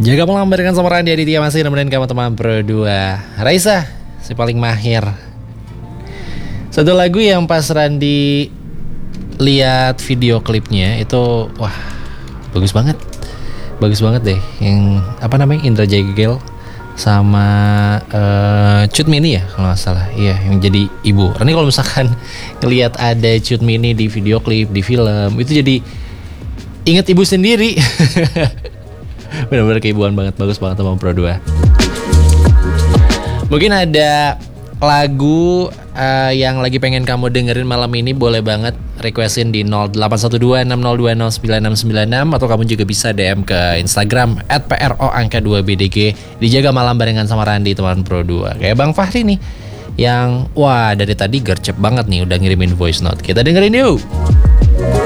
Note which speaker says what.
Speaker 1: Jaga malam barengan sama Randy Aditya, masih nemenin kamu teman berdua. Raisa, si paling mahir. Satu lagu yang pas Randy lihat video klipnya itu, wah, bagus banget. Bagus banget deh. Yang apa namanya, Indra Jegel sama Cut Mini ya kalau nggak salah. Iya, yang jadi ibu. Randy kalau misalkan ngelihat ada Cut Mini di video klip, di film, itu jadi inget ibu sendiri. Bener-bener keibuan banget, bagus banget sama Pro 2. Mungkin ada lagu yang lagi pengen kamu dengerin malam ini, boleh banget requestin di 081260209696, atau kamu juga bisa DM ke Instagram @pro_2bdg. Dijaga malam barengan sama Randy teman Pro 2. Kayak Bang Fahri nih, yang wah dari tadi gercep banget nih udah ngirimin voice note. Kita dengerin yuk.